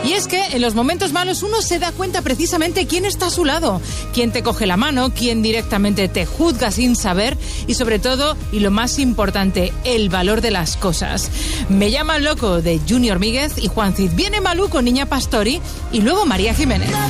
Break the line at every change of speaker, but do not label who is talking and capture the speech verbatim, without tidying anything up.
Y es que en los momentos malos uno se da cuenta precisamente quién está a su lado, quién te coge la mano, quién directamente te juzga sin saber y sobre todo, y lo más importante, el valor de las cosas. Me llama loco de Junior Míguez y Juan Cid. Viene Malú con Niña Pastori y luego María Jiménez.